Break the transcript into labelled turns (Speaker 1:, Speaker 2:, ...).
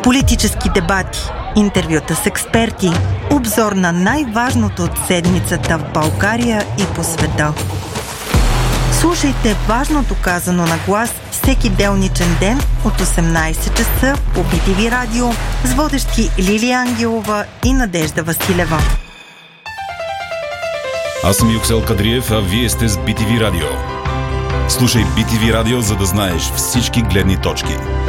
Speaker 1: Политически дебати, интервюта с експерти, обзор на най-важното от седмицата в България и по света. Слушайте важното казано на глас всеки делничен ден от 18 часа по BTV Радио с водещи Лилия Ангелова и Надежда Василева.
Speaker 2: Аз съм Юксел Кадриев, а вие сте с BTV Радио. Слушай BTV Радио, за да знаеш всички гледни точки.